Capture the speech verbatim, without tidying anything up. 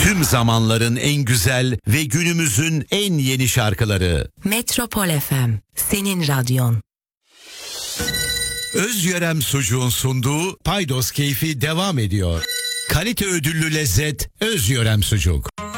Tüm zamanların en güzel ve günümüzün en yeni şarkıları. Metropol F M, senin radyon. Özyörem Sucuğun sunduğu Paydos Keyfi devam ediyor. Kalite ödüllü lezzet Özyörem Sucuk.